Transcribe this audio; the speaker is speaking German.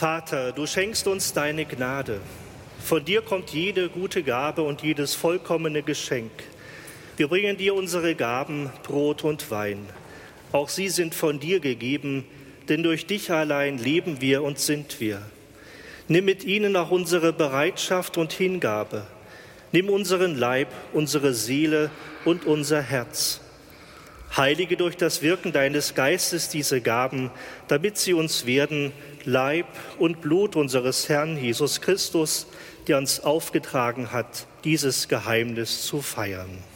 Vater, du schenkst uns deine Gnade. Von dir kommt jede gute Gabe und jedes vollkommene Geschenk. Wir bringen dir unsere Gaben, Brot und Wein. Auch sie sind von dir gegeben, denn durch dich allein leben wir und sind wir. Nimm mit ihnen auch unsere Bereitschaft und Hingabe. Nimm unseren Leib, unsere Seele und unser Herz. Heilige durch das Wirken deines Geistes diese Gaben, damit sie uns werden Leib und Blut unseres Herrn Jesus Christus, der uns aufgetragen hat, dieses Geheimnis zu feiern.